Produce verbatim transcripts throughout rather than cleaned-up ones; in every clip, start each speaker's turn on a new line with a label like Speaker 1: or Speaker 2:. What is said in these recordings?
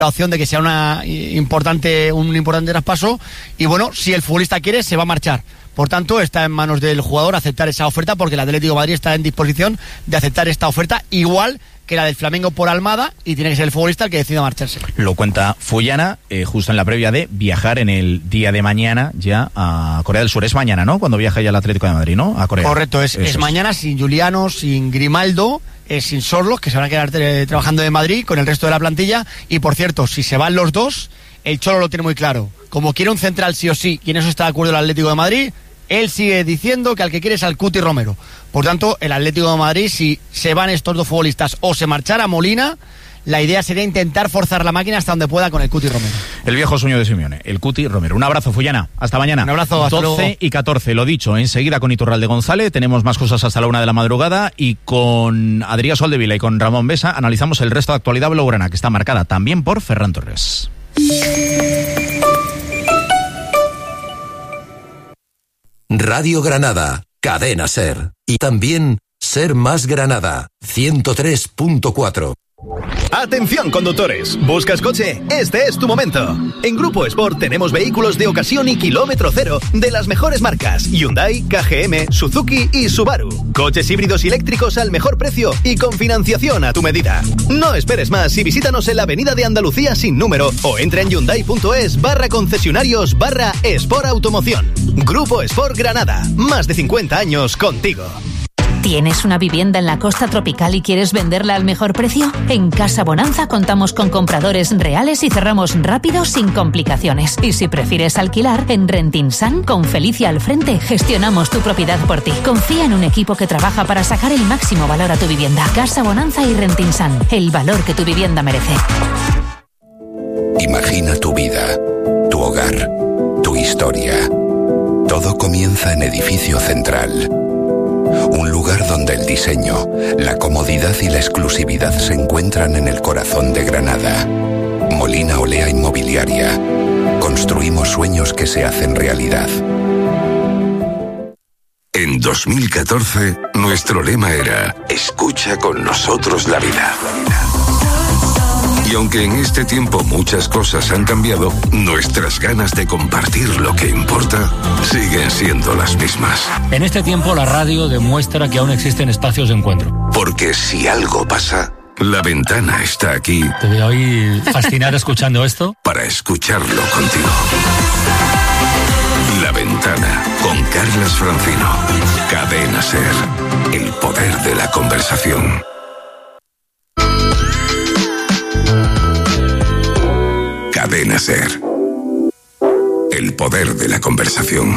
Speaker 1: la opción de que sea una importante, un importante traspaso, y bueno, si el futbolista quiere, se va a marchar. Por tanto, está en manos del jugador aceptar esa oferta, porque el Atlético de Madrid está en disposición de aceptar esta oferta, igual que la del Flamengo por Almada, y tiene que ser el futbolista el que decida marcharse.
Speaker 2: Lo cuenta Fullana, eh, justo en la previa de viajar en el día de mañana ya a Corea del Sur. Es mañana, ¿no? Cuando viaja ya el Atlético de Madrid, ¿no? A Corea.
Speaker 1: Correcto, es, es mañana, sin Juliano, sin Grimaldo, eh, sin Sorlos, que se van a quedar eh, trabajando de Madrid con el resto de la plantilla. Y por cierto, si se van los dos, el Cholo lo tiene muy claro. Como quiere un central sí o sí, y en eso está de acuerdo el Atlético de Madrid, él sigue diciendo que al que quiere es al Cuti Romero. Por tanto, el Atlético de Madrid, si se van estos dos futbolistas o se marchara Molina, la idea sería intentar forzar la máquina hasta donde pueda con el Cuti Romero.
Speaker 2: El viejo sueño de Simeone, el Cuti Romero. Un abrazo, Fullana. Hasta mañana.
Speaker 1: Un abrazo, hasta
Speaker 2: doce
Speaker 1: luego.
Speaker 2: Y catorce, lo dicho. Enseguida con Iturralde González. Tenemos más cosas hasta la una de la madrugada. Y con Adrià Soldevila y con Ramón Besa analizamos el resto de actualidad blaugrana, que está marcada también por Ferran Torres.
Speaker 3: Radio Granada, Cadena SER. Y también SER Más Granada, ciento tres punto cuatro.
Speaker 4: Atención, conductores, ¿buscas coche? Este es tu momento. En Grupo Sport tenemos vehículos de ocasión y kilómetro cero de las mejores marcas: Hyundai, K G M, Suzuki y Subaru. Coches híbridos y eléctricos al mejor precio y con financiación a tu medida. No esperes más y visítanos en la Avenida de Andalucía sin número o entra en hyundai.es barra concesionarios barra Sport Automoción. Grupo Sport Granada, más de cincuenta años contigo.
Speaker 5: ¿Tienes una vivienda en la costa tropical y quieres venderla al mejor precio? En Casa Bonanza contamos con compradores reales y cerramos rápido sin complicaciones. Y si prefieres alquilar, en Rentinsan, con Felicia al frente, gestionamos tu propiedad por ti. Confía en un equipo que trabaja para sacar el máximo valor a tu vivienda. Casa Bonanza y Rentinsan, el valor que tu vivienda merece.
Speaker 3: Imagina tu vida, tu hogar, tu historia. Todo comienza en Edificio Central. Un lugar donde el diseño, la comodidad y la exclusividad se encuentran en el corazón de Granada. Molina Olea Inmobiliaria. Construimos sueños que se hacen realidad.
Speaker 6: En dos mil catorce, nuestro lema era: escucha con nosotros la vida. Y aunque en este tiempo muchas cosas han cambiado, nuestras ganas de compartir lo que importa siguen siendo las mismas.
Speaker 7: En este tiempo la radio demuestra que aún existen espacios de encuentro.
Speaker 6: Porque si algo pasa, La Ventana está aquí.
Speaker 7: Te veo ahí fascinado escuchando esto.
Speaker 6: Para escucharlo contigo. La Ventana, con Carlas Francino. Cadena SER, el poder de la conversación. Cadena SER, el poder de la conversación.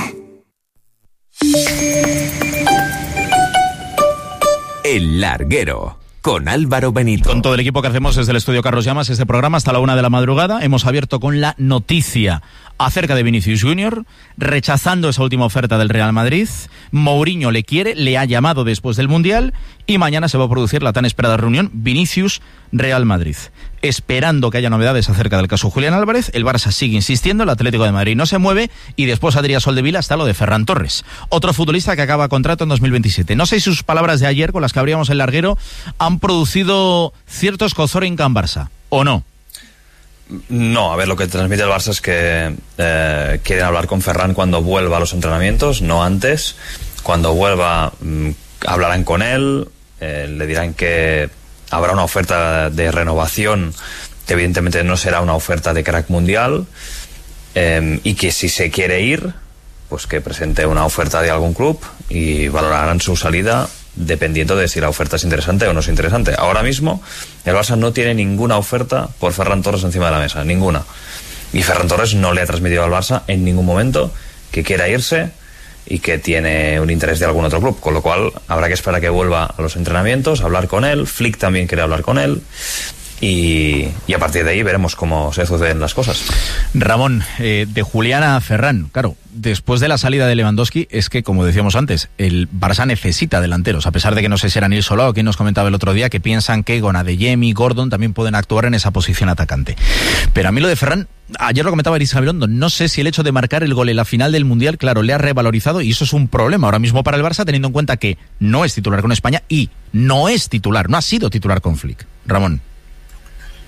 Speaker 8: El Larguero, con Álvaro Benito.
Speaker 2: Con todo el equipo que hacemos desde el estudio Carlos Llamas, este programa hasta la una de la madrugada. Hemos abierto con la noticia acerca de Vinicius Junior, rechazando esa última oferta del Real Madrid. Mourinho le quiere, le ha llamado después del Mundial y mañana se va a producir la tan esperada reunión Vinicius-Real Madrid. Esperando que haya novedades acerca del caso Julián Álvarez, el Barça sigue insistiendo, el Atlético de Madrid no se mueve y después Adrià Soldevila está lo de Ferran Torres, otro futbolista que acaba contrato en dos mil veintisiete. No sé si sus palabras de ayer, con las que abríamos el larguero, han producido cierto escozor en Can Barça, ¿o no?
Speaker 9: No, a ver, lo que transmite el Barça es que eh, quieren hablar con Ferran cuando vuelva a los entrenamientos, no antes. Cuando vuelva mmm, hablarán con él, eh, le dirán que habrá una oferta de renovación, que evidentemente no será una oferta de crack mundial, eh, y que si se quiere ir, pues que presente una oferta de algún club y valorarán su salida dependiendo de si la oferta es interesante o no es interesante. Ahora mismo el Barça no tiene ninguna oferta por Ferran Torres encima de la mesa, ninguna. Y Ferran Torres no le ha transmitido al Barça en ningún momento que quiera irse y que tiene un interés de algún otro club, con lo cual habrá que esperar a que vuelva a los entrenamientos, hablar con él. Flick también quiere hablar con él. Y, y a partir de ahí veremos cómo se suceden las cosas.
Speaker 2: Ramón, eh, de Julián a Ferran, claro, después de la salida de Lewandowski, es que, como decíamos antes, el Barça necesita delanteros, a pesar de que no sé si era Nil Solá o quien nos comentaba el otro día, que piensan que Gonadeyemi, Gordon también pueden actuar en esa posición atacante. Pero a mí lo de Ferran, ayer lo comentaba Iris Gabilondo, no sé si el hecho de marcar el gol en la final del Mundial, claro, le ha revalorizado, y eso es un problema ahora mismo para el Barça, teniendo en cuenta que no es titular con España y no es titular, no ha sido titular con Flick. Ramón.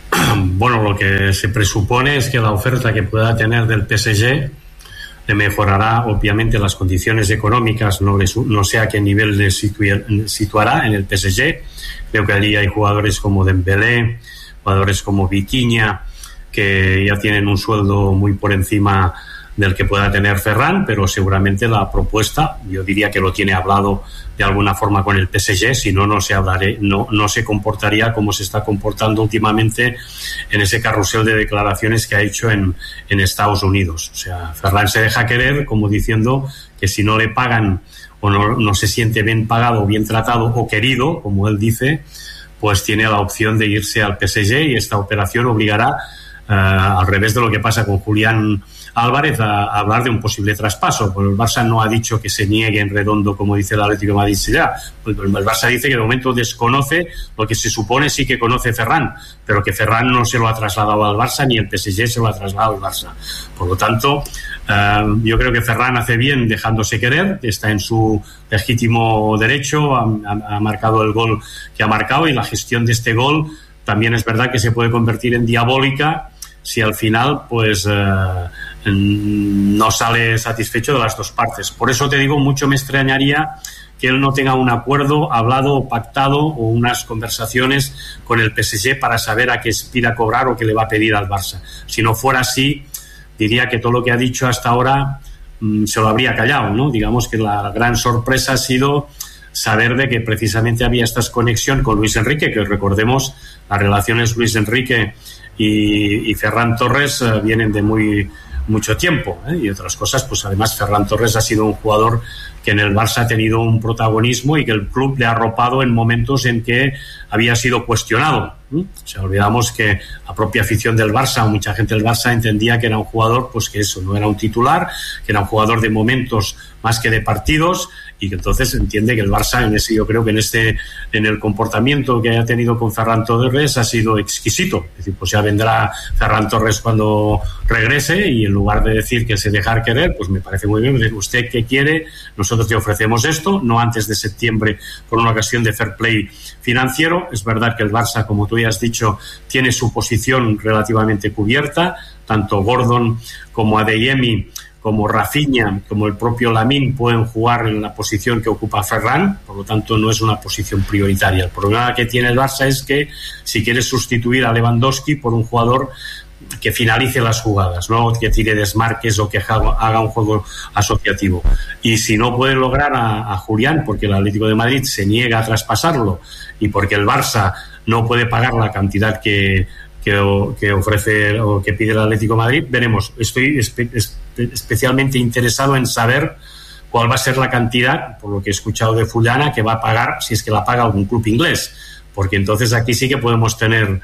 Speaker 10: Bueno, lo que se presupone es que la oferta que pueda tener del P S G le mejorará obviamente las condiciones económicas, no, le, no sé a qué nivel le situ- situará en el P S G. Creo que allí hay jugadores como Dembélé, jugadores como Vitinha, que ya tienen un sueldo muy por encima del que pueda tener Ferran, pero seguramente la propuesta, yo diría que lo tiene hablado de alguna forma con el P S G, si no, no se hablaré, no, no se comportaría como se está comportando últimamente en ese carrusel de declaraciones que ha hecho en, en Estados Unidos. O sea, Ferran se deja querer como diciendo que si no le pagan o no, no se siente bien pagado, bien tratado o querido, como él dice, pues tiene la opción de irse al P S G, y esta operación obligará, Uh, al revés de lo que pasa con Julián Álvarez, a, a hablar de un posible traspaso. Pues el Barça no ha dicho que se niegue en redondo, como dice el Atlético de Madrid. Pues el Barça dice que de momento desconoce lo que se supone sí que conoce Ferran, pero que Ferran no se lo ha trasladado al Barça, ni el P S G se lo ha trasladado al Barça. Por lo tanto, uh, yo creo que Ferran hace bien dejándose querer, está en su legítimo derecho, ha, ha, ha marcado el gol que ha marcado, y la gestión de este gol también es verdad que se puede convertir en diabólica si al final pues eh, no sale satisfecho de las dos partes. Por eso te digo, mucho me extrañaría que él no tenga un acuerdo hablado, pactado, o unas conversaciones con el P S G para saber a qué aspira a cobrar o qué le va a pedir al Barça. Si no fuera así, diría que todo lo que ha dicho hasta ahora mmm, se lo habría callado, ¿no? Digamos que la gran sorpresa ha sido saber de que precisamente había esta conexión con Luis Enrique, que recordemos, las relaciones Luis Enrique y, y Ferran Torres eh, vienen de muy mucho tiempo, ¿eh? Y otras cosas, pues además Ferran Torres ha sido un jugador que en el Barça ha tenido un protagonismo y que el club le ha arropado en momentos en que había sido cuestionado, ¿eh? O sea, olvidamos que la propia afición del Barça, mucha gente del Barça entendía que era un jugador, pues que eso, no era un titular, que era un jugador de momentos más que de partidos, y que entonces entiende que el Barça, en ese, yo creo que en este, en el comportamiento que haya tenido con Ferran Torres ha sido exquisito. Es decir, pues ya vendrá Ferran Torres cuando regrese, y en lugar de decir que se dejar querer, pues me parece muy bien. Usted qué quiere, nosotros te ofrecemos esto, no antes de septiembre, por una ocasión de fair play financiero. Es verdad que el Barça, como tú ya has dicho, tiene su posición relativamente cubierta, tanto Gordon como Adeyemi, como Rafinha, como el propio Lamine pueden jugar en la posición que ocupa Ferran, por lo tanto no es una posición prioritaria. El problema que tiene el Barça es que si quieres sustituir a Lewandowski por un jugador que finalice las jugadas, no que tire desmarques o que haga un juego asociativo. Y si no puede lograr a, a Julián, porque el Atlético de Madrid se niega a traspasarlo y porque el Barça no puede pagar la cantidad que Que, que ofrece o que pide el Atlético de Madrid, veremos. Estoy espe- especialmente interesado en saber cuál va a ser la cantidad, por lo que he escuchado de Fullana, que va a pagar, si es que la paga algún club inglés, porque entonces aquí sí que podemos tener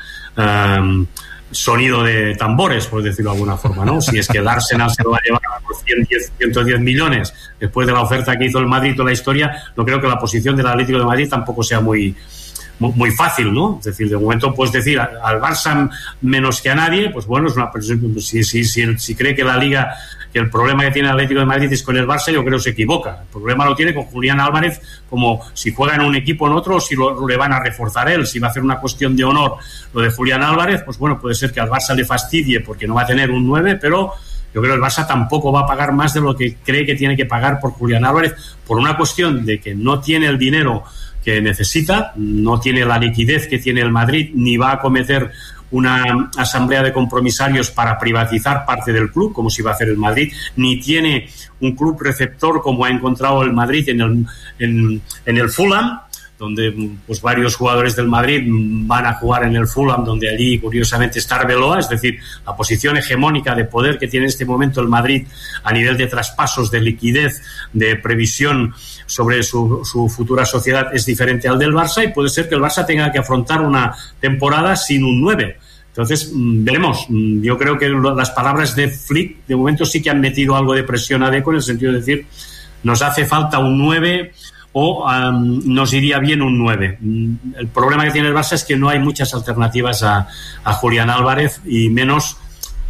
Speaker 10: um, sonido de tambores, por decirlo de alguna forma, ¿no? Si es que el Arsenal se lo va a llevar por ciento diez millones después de la oferta que hizo el Madrid, toda la historia, no creo que la posición del Atlético de Madrid tampoco sea muy muy fácil, ¿no? Es decir, de momento puedes decir al Barça menos que a nadie, pues bueno, es una si, si, si, si cree que la Liga, que el problema que tiene el Atlético de Madrid es con el Barça, yo creo que se equivoca. El problema lo tiene con Julián Álvarez, como si juega en un equipo o en otro, o si lo, le van a reforzar él, si va a hacer una cuestión de honor lo de Julián Álvarez, pues bueno, puede ser que al Barça le fastidie porque no va a tener un nueve, pero yo creo que el Barça tampoco va a pagar más de lo que cree que tiene que pagar por Julián Álvarez, por una cuestión de que no tiene el dinero que necesita, no tiene la liquidez que tiene el Madrid, ni va a acometer una asamblea de compromisarios para privatizar parte del club, como si va a hacer el Madrid, ni tiene un club receptor como ha encontrado el Madrid en el, en, en el Fulham, donde pues varios jugadores del Madrid van a jugar en el Fulham, donde allí curiosamente está Arbeloa, es decir, la posición hegemónica de poder que tiene en este momento el Madrid a nivel de traspasos, de liquidez, de previsión sobre su, su futura sociedad es diferente al del Barça, y puede ser que el Barça tenga que afrontar una temporada sin un nueve. Entonces, veremos. Yo creo que las palabras de Flick de momento sí que han metido algo de presión a Deco, en el sentido de decir, nos hace falta un nueve o um, nos iría bien un nueve. El problema que tiene el Barça es que no hay muchas alternativas a, a Julián Álvarez, y menos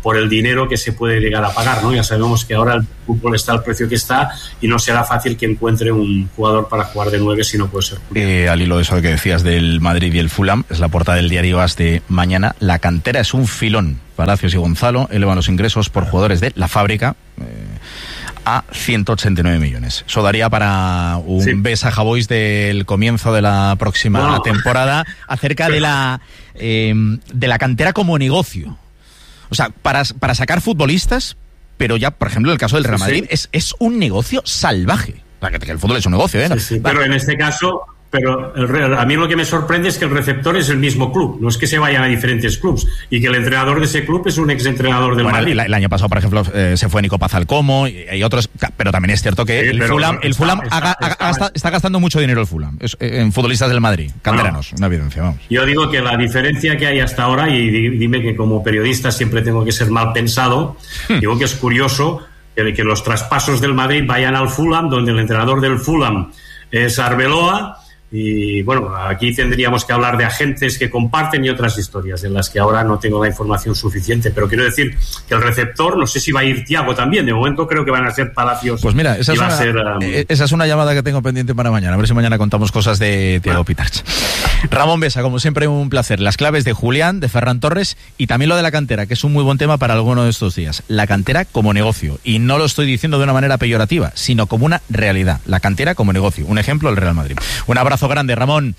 Speaker 10: por el dinero que se puede llegar a pagar, ¿no? Ya sabemos que ahora el fútbol está al precio que está y no será fácil que encuentre un jugador para jugar de nueve si no puede ser.
Speaker 2: Eh, al hilo de eso que decías del Madrid y el Fulham, es la portada del diario AS de mañana. La cantera es un filón. Palacios y Gonzalo elevan los ingresos por jugadores de la fábrica eh, a ciento ochenta y nueve millones. Eso daría para un sí. Besaja Boys del comienzo de la próxima bueno. temporada acerca de la eh, de la cantera como negocio. O sea, para, para sacar futbolistas, pero ya, por ejemplo, en el caso del Real Madrid, sí, sí. Es, es un negocio salvaje. O sea, que, que el fútbol es un negocio, ¿eh?
Speaker 10: Sí, sí, pero en este caso... Pero el, a mí lo que me sorprende es que el receptor es el mismo club, no es que se vayan a diferentes clubs y que el entrenador de ese club es un exentrenador del
Speaker 2: bueno,
Speaker 10: Madrid.
Speaker 2: El, el año pasado, por ejemplo, eh, se fue Nico Paz al Como y, y otros, pero también es cierto que sí, el Fulham, el Fulham está, haga, está, haga, está, está gastando mucho dinero el Fulham es, eh, en futbolistas del Madrid, canteranos, bueno, una evidencia, vamos.
Speaker 10: Yo digo que la diferencia que hay hasta ahora, y dime que como periodista siempre tengo que ser mal pensado, hmm. digo que es curioso que, que los traspasos del Madrid vayan al Fulham, donde el entrenador del Fulham es Arbeloa. Y bueno, aquí tendríamos que hablar de agentes que comparten y otras historias en las que ahora no tengo la información suficiente, pero quiero decir que el receptor, no sé si va a ir Thiago también, de momento creo que van a ser Palacios.
Speaker 2: Pues mira, esa, es una,
Speaker 10: ser, um...
Speaker 2: esa es una llamada que tengo pendiente para mañana, a ver si mañana contamos cosas de Thiago ah. Pitarch. Ramón Besa, como siempre un placer. Las claves de Julián, de Ferran Torres y también lo de la cantera, que es un muy buen tema para alguno de estos días. La cantera como negocio, y no lo estoy diciendo de una manera peyorativa, sino como una realidad. La cantera como negocio, un ejemplo, el Real Madrid. Un abrazo grande, Ramón.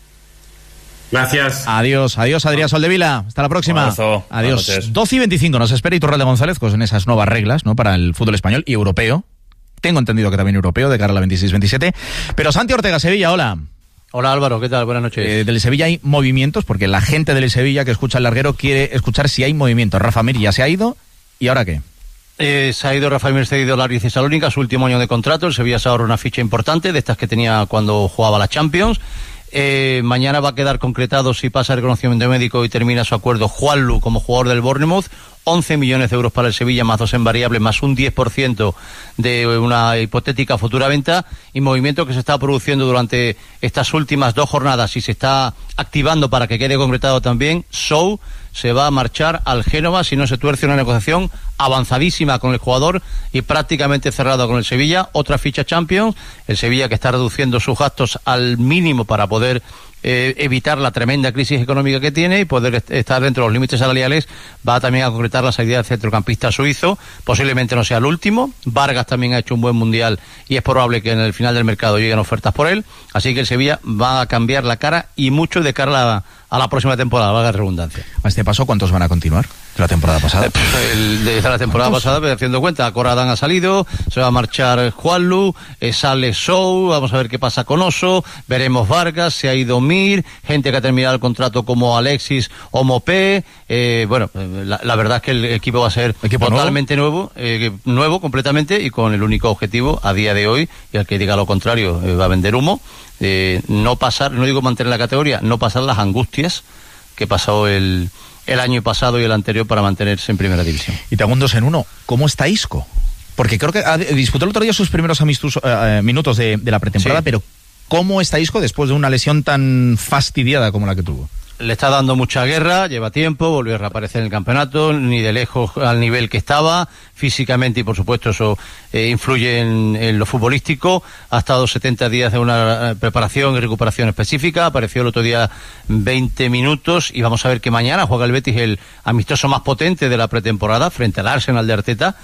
Speaker 10: Gracias.
Speaker 2: Adiós, adiós, Adrián Soldevila. Hasta la próxima.
Speaker 9: Abrazo.
Speaker 2: Adiós. doce y veinticinco nos espera Iturralde González con esas nuevas reglas, ¿no?, para el fútbol español y europeo. Tengo entendido que también europeo de cara a la veintiséis veintisiete. Pero Santi Ortega, Sevilla, hola.
Speaker 11: Hola Álvaro, ¿qué tal? Buenas noches.
Speaker 2: Eh, del Sevilla hay movimientos, porque la gente del Sevilla que escucha el larguero quiere escuchar si hay movimientos. Rafa Mir ya se ha ido, ¿y ahora qué?
Speaker 11: Eh, se ha ido Rafael Mir cedido al Larry Salónica, su último año de contrato. El Sevilla se ahorra una ficha importante, de estas que tenía cuando jugaba la Champions. Eh, mañana va a quedar concretado si pasa el reconocimiento médico y termina su acuerdo Juanlu como jugador del Bournemouth. once millones de euros para el Sevilla, más dos en variable, más un diez por ciento de una hipotética futura venta, y movimiento que se está produciendo durante estas últimas dos jornadas y se está activando para que quede concretado también. Sou se va a marchar al Génova si no se tuerce una negociación avanzadísima con el jugador y prácticamente cerrada con el Sevilla. Otra ficha Champions, el Sevilla que está reduciendo sus gastos al mínimo para poder eh, evitar la tremenda crisis económica que tiene y poder est- estar dentro de los límites salariales. Va también a concretar la salida del centrocampista suizo, posiblemente no sea el último. Vargas también ha hecho un buen mundial y es probable que en el final del mercado lleguen ofertas por él, así que el Sevilla va a cambiar la cara y mucho de cara a la, a la próxima temporada, valga la redundancia.
Speaker 2: A este paso, ¿cuántos van a continuar de la temporada pasada?
Speaker 11: El, desde la temporada ¿Cuántos? pasada, haciendo cuenta, Corradán ha salido, se va a marchar Juanlu, eh, sale Sou, vamos a ver qué pasa con Oso, veremos Vargas, se ha ido Mir, gente que ha terminado el contrato como Alexis o Mopé. Eh, bueno, la, la verdad es que el equipo va a ser ¿Equipo totalmente nuevo, nuevo, eh, nuevo completamente, y con el único objetivo a día de hoy, y al que diga lo contrario eh, va a vender humo, eh, no pasar, no digo mantener la categoría, no pasar las angustias que pasó el, el año pasado y el anterior para mantenerse en primera división.
Speaker 2: Y te hago un dos en uno, ¿cómo está Isco? Porque creo que ha, disputó el otro día sus primeros amistos, uh, minutos de, de la pretemporada, sí. Pero ¿cómo está Isco después de una lesión tan fastidiada como la que tuvo?
Speaker 11: Le está dando mucha guerra, lleva tiempo, volvió a reaparecer en el campeonato, ni de lejos al nivel que estaba, físicamente, y por supuesto eso eh, influye en, en lo futbolístico. Ha estado setenta días de una preparación y recuperación específica, apareció el otro día veinte minutos, y vamos a ver que mañana juega el Betis, el amistoso más potente de la pretemporada, frente al Arsenal de Arteta.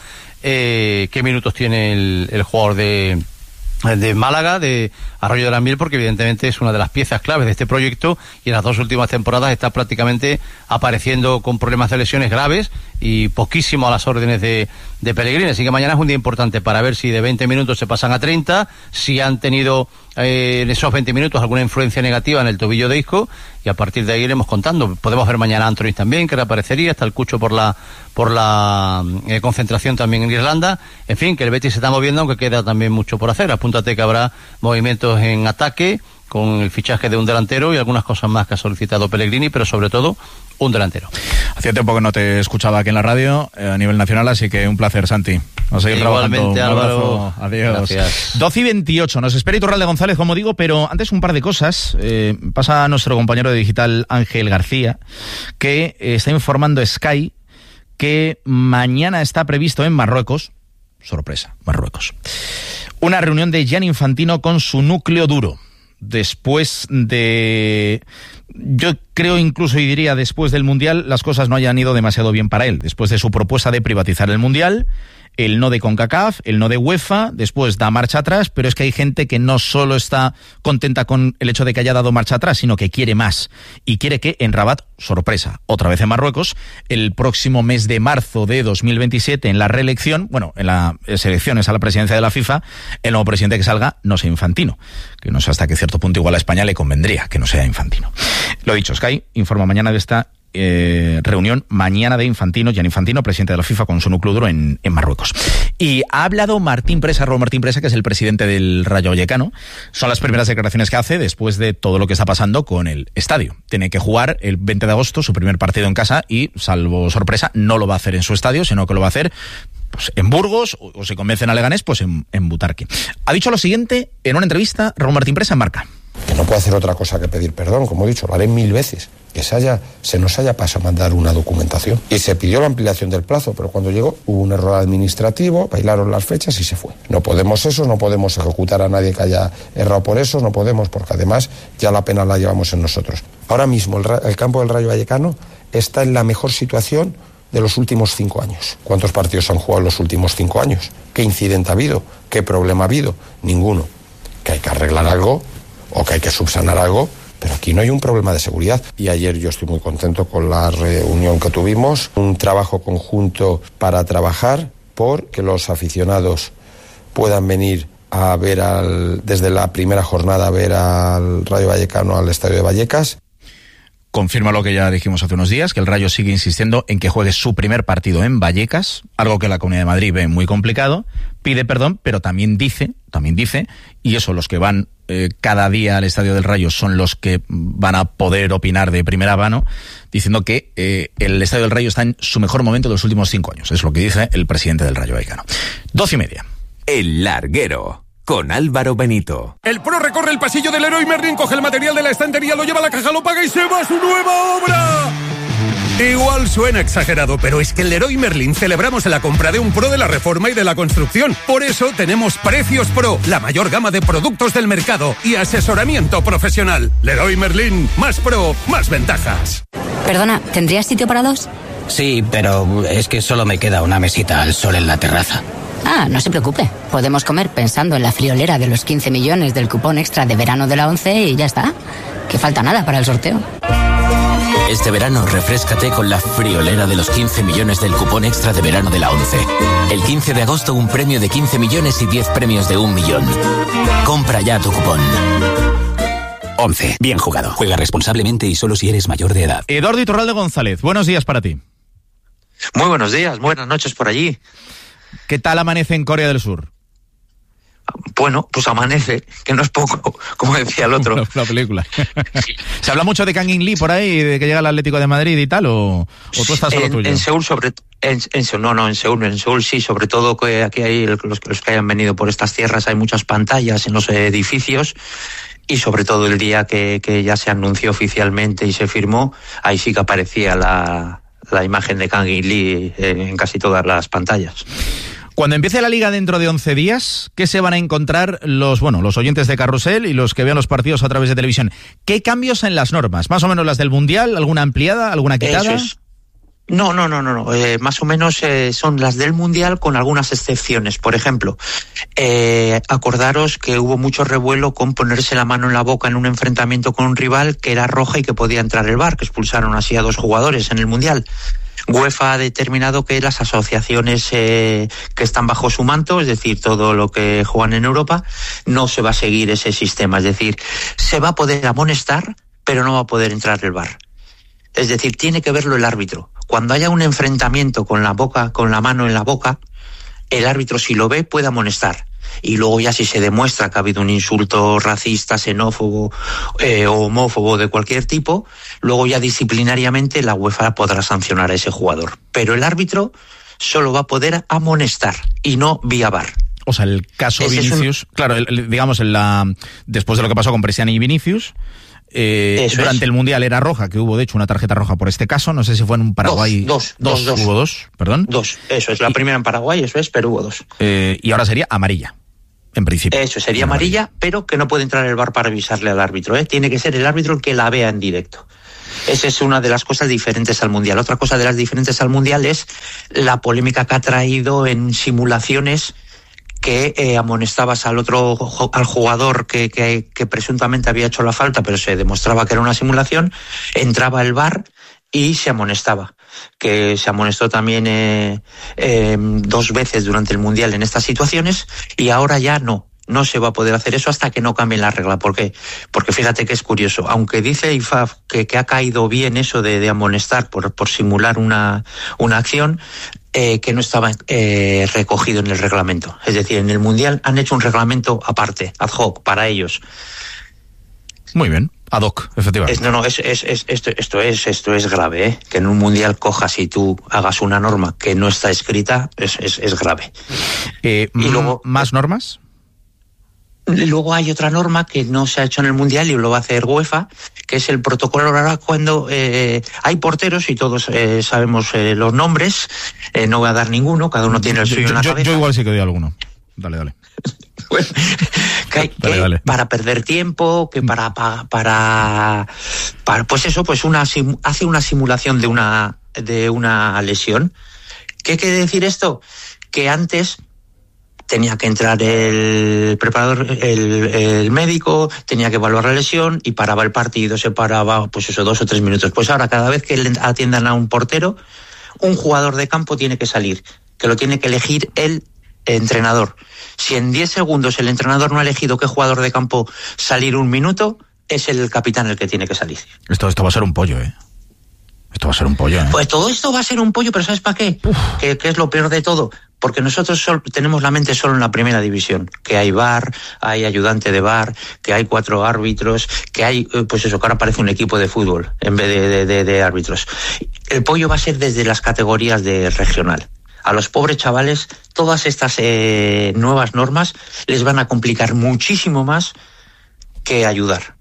Speaker 11: Eh, ¿Qué minutos tiene el, el jugador de... de Málaga, de Arroyo de la Miel? Porque evidentemente es una de las piezas claves de este proyecto, y en las dos últimas temporadas está prácticamente apareciendo con problemas de lesiones graves y poquísimo a las órdenes de, de Pellegrini. Así que mañana es un día importante para ver si de veinte minutos se pasan a treinta, si han tenido eh, en esos veinte minutos alguna influencia negativa en el tobillo de Isco, y a partir de ahí iremos contando. Podemos ver mañana a Anthony también, que reaparecería, está el Cucho por la por la eh, concentración también en Irlanda. En fin, que el Betis se está moviendo, aunque queda también mucho por hacer. Apúntate que habrá movimientos en ataque con el fichaje de un delantero y algunas cosas más que ha solicitado Pellegrini, pero sobre todo un delantero.
Speaker 2: Hacía tiempo que no te escuchaba aquí en la radio eh, a nivel nacional, así que un placer, Santi. Vamos a seguir
Speaker 11: Igualmente,
Speaker 2: trabajando.
Speaker 11: Álvaro.
Speaker 2: Adiós.
Speaker 11: Gracias.
Speaker 2: doce y veintiocho, nos espera Iturralde González, como digo, pero antes un par de cosas. Eh, pasa nuestro compañero de digital Ángel García, que eh, está informando Sky que mañana está previsto en Marruecos, sorpresa, Marruecos, una reunión de Gianni Infantino con su núcleo duro, después de... Yo creo incluso y diría después del Mundial las cosas no hayan ido demasiado bien para él, después de su propuesta de privatizar el Mundial, el no de CONCACAF, el no de UEFA, después da marcha atrás, pero es que hay gente que no solo está contenta con el hecho de que haya dado marcha atrás, sino que quiere más, y quiere que en Rabat, sorpresa, otra vez en Marruecos, el próximo mes de marzo de dos mil veintisiete, en la reelección, bueno, en las elecciones a la presidencia de la FIFA, el nuevo presidente que salga no sea Infantino, que no sé hasta qué cierto punto igual a España le convendría que no sea Infantino. Lo dicho, Sky informa mañana de esta Eh, reunión mañana de Infantino, Gianni Infantino, presidente de la FIFA, con su núcleo duro en, en Marruecos. Y ha hablado Martín Presa, Raúl Martín Presa, que es el presidente del Rayo Vallecano. Son las primeras declaraciones que hace después de todo lo que está pasando con el estadio. Tiene que jugar el veinte de agosto su primer partido en casa y, salvo sorpresa, no lo va a hacer en su estadio, sino que lo va a hacer pues en Burgos, o, o si convencen a Leganés, pues en, en Butarque. Ha dicho lo siguiente en una entrevista Raúl Martín Presa en Marca.
Speaker 12: Que no puedo hacer otra cosa que pedir perdón, como he dicho, lo haré mil veces. Que se, haya, se nos haya pasado a mandar una documentación. Y se pidió la ampliación del plazo, pero cuando llegó hubo un error administrativo, bailaron las fechas y se fue. No podemos eso, no podemos ejecutar a nadie que haya errado por eso, no podemos, porque además ya la pena la llevamos en nosotros. Ahora mismo el, el campo del Rayo Vallecano está en la mejor situación de los últimos cinco años. ¿Cuántos partidos han jugado en los últimos cinco años? ¿Qué incidente ha habido? ¿Qué problema ha habido? Ninguno. Que hay que arreglar algo o que hay que subsanar algo, pero aquí no hay un problema de seguridad. Y ayer yo estoy muy contento con la reunión que tuvimos, un trabajo conjunto para trabajar por que los aficionados puedan venir a ver al, desde la primera jornada a ver al Rayo Vallecano al Estadio de Vallecas.
Speaker 2: Confirma lo que ya dijimos hace unos días, que el Rayo sigue insistiendo en que juegue su primer partido en Vallecas, algo que la Comunidad de Madrid ve muy complicado. Pide perdón, pero también dice, también dice, y eso los que van eh, cada día al Estadio del Rayo son los que van a poder opinar de primera mano, diciendo que eh, el Estadio del Rayo está en su mejor momento de los últimos cinco años. Es lo que dice el presidente del Rayo Vallecano. Doce y media.
Speaker 8: El Larguero, con Álvaro Benito.
Speaker 13: El pro recorre el pasillo del Leroy Merlin, coge el material de la estantería, lo lleva a la caja, lo paga y se va a su nueva obra. Igual suena exagerado, pero es que en Leroy Merlin celebramos la compra de un pro de la reforma y de la construcción. Por eso tenemos Precios Pro, la mayor gama de productos del mercado y asesoramiento profesional. Leroy Merlin, más pro, más ventajas.
Speaker 14: Perdona, ¿tendrías sitio para dos?
Speaker 15: Sí, pero es que solo me queda una mesita al sol en la terraza.
Speaker 14: Ah, no se preocupe. Podemos comer pensando en la friolera de los quince millones del cupón extra de verano de la ONCE y ya está. Que falta nada para el sorteo.
Speaker 16: Este verano refréscate con la friolera de los quince millones del cupón extra de verano de la ONCE. El quince de agosto un premio de quince millones y diez premios de un millón. Compra ya tu cupón. ONCE, bien jugado. Juega responsablemente y solo si eres mayor de edad.
Speaker 2: Eduardo Iturralde González, buenos días para ti.
Speaker 17: Muy buenos días, buenas noches por allí.
Speaker 2: ¿Qué tal amanece en Corea del Sur?
Speaker 17: Bueno, pues amanece, que no es poco, como decía el otro.
Speaker 2: La, la película. ¿Se habla mucho de Kang In Lee por ahí, de que llega al Atlético de Madrid y tal, o, o tú estás solo
Speaker 17: en,
Speaker 2: tuyo?
Speaker 17: En Seúl, sobre en, en, no, no, en Seúl, en Seúl sí, sobre todo que aquí hay los, los que hayan venido por estas tierras, hay muchas pantallas en los edificios. Y sobre todo el día que, que ya se anunció oficialmente y se firmó, ahí sí que aparecía la, la imagen de Kang In Lee en, en casi todas las pantallas.
Speaker 2: Cuando empiece la Liga dentro de once días, ¿qué se van a encontrar los, bueno, los oyentes de Carrusel y los que vean los partidos a través de televisión? ¿Qué cambios en las normas? ¿Más o menos las del Mundial? ¿Alguna ampliada? ¿Alguna quitada?
Speaker 17: Eso es. No, no, no, no, no. Eh, más o menos eh, son las del Mundial con algunas excepciones. Por ejemplo, eh, acordaros que hubo mucho revuelo con ponerse la mano en la boca en un enfrentamiento con un rival que era roja y que podía entrar el V A R, que expulsaron así a dos jugadores en el Mundial. UEFA ha determinado que las asociaciones eh, que están bajo su manto, es decir, todo lo que juegan en Europa, no se va a seguir ese sistema. Es decir, se va a poder amonestar, pero no va a poder entrar el V A R. Es decir, tiene que verlo el árbitro. Cuando haya un enfrentamiento con la boca, con la mano en la boca, el árbitro, si lo ve, puede amonestar. Y luego ya si se demuestra que ha habido un insulto racista, xenófobo eh, o homófobo de cualquier tipo, luego ya disciplinariamente la UEFA podrá sancionar a ese jugador. Pero el árbitro solo va a poder amonestar y no vía V A R.
Speaker 2: O sea, el caso ese Vinicius, es un... claro, el, el, digamos, en la, después de lo que pasó con Presiani y Vinicius, Eh, durante es. el Mundial era roja, que hubo de hecho una tarjeta roja por este caso, no sé si fue en un Paraguay.
Speaker 17: Dos, dos, dos, dos.
Speaker 2: Hubo dos, perdón.
Speaker 17: Dos, eso es, la y, primera en Paraguay, eso es, pero hubo dos.
Speaker 2: Eh, y ahora sería amarilla, en principio.
Speaker 17: Eso, sería amarilla, amarilla, pero que no puede entrar el V A R para avisarle al árbitro, ¿eh? Tiene que ser el árbitro el que la vea en directo. Esa es una de las cosas diferentes al Mundial. Otra cosa de las diferentes al Mundial es la polémica que ha traído en simulaciones que eh, amonestabas al otro al jugador que, que, que presuntamente había hecho la falta, pero se demostraba que era una simulación, entraba el V A R y se amonestaba. Que se amonestó también eh, eh, dos veces durante el Mundial en estas situaciones, y ahora ya no. No se va a poder hacer eso hasta que no cambie la regla. ¿Por qué? Porque fíjate que es curioso. Aunque dice I F A F que, que ha caído bien eso de, de amonestar por, por simular una, una acción, eh, que no estaba eh, recogido en el reglamento. Es decir, en el Mundial han hecho un reglamento aparte, ad hoc, para ellos.
Speaker 2: Muy bien. Ad hoc, efectivamente.
Speaker 17: Es, no, no, es, es, es, esto, esto, es, esto es grave, ¿eh? Que en un Mundial cojas y tú hagas una norma que no está escrita, es, es, es grave.
Speaker 2: Eh, y luego, ¿más normas?
Speaker 17: Luego hay otra norma que no se ha hecho en el Mundial y lo va a hacer UEFA, que es el protocolo ahora cuando eh, hay porteros y todos eh, sabemos eh, los nombres, eh, no voy a dar ninguno, cada uno tiene el suyo
Speaker 2: yo,
Speaker 17: en la
Speaker 2: yo,
Speaker 17: cabeza.
Speaker 2: Yo igual sí que doy alguno. Dale, dale.
Speaker 17: Bueno, que hay, dale, que dale. Para perder tiempo, que para, para, para, para pues eso, pues una hace una simulación de una, de una lesión. ¿Qué quiere decir esto? Que antes tenía que entrar el preparador, el, el médico, tenía que evaluar la lesión y paraba el partido, se paraba, pues eso, dos o tres minutos. Pues ahora, cada vez que le atiendan a un portero, un jugador de campo tiene que salir, que lo tiene que elegir el entrenador. Si en diez segundos el entrenador no ha elegido qué jugador de campo salir un minuto, es el capitán el que tiene que salir.
Speaker 2: Esto, esto va a ser un pollo, ¿eh? Esto va a ser un pollo, ¿eh?
Speaker 17: Pues todo esto va a ser un pollo, pero ¿sabes para qué? ¿Qué, qué es lo peor de todo? Porque nosotros sol, tenemos la mente solo en la primera división, que hay V A R, hay ayudante de V A R, que hay cuatro árbitros, que hay, pues eso, que ahora parece un equipo de fútbol en vez de, de, de, de árbitros. El pollo va a ser desde las categorías de regional. A los pobres chavales, todas estas eh, nuevas normas les van a complicar muchísimo más que ayudar.